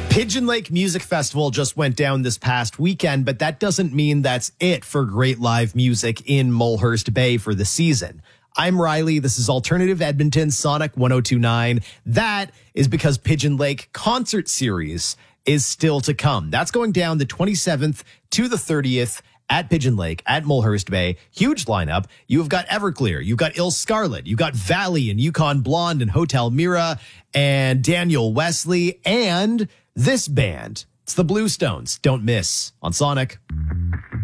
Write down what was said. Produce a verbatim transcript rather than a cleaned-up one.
Pigeon Lake Music Festival just went down this past weekend, but that doesn't mean that's it for great live music in Mulhurst Bay for the season. I'm Riley. This is Alternative Edmonton Sonic one oh two point nine. That is because Pigeon Lake Concert Series is still to come. That's going down the twenty-seventh to the thirtieth at Pigeon Lake, at Mulhurst Bay. Huge lineup. You've got Everclear. You've got Il Scarlet. You've got Valley and Yukon Blonde and Hotel Mira and Daniel Wesley and this band. It's the Bluestones. Don't miss on Sonic.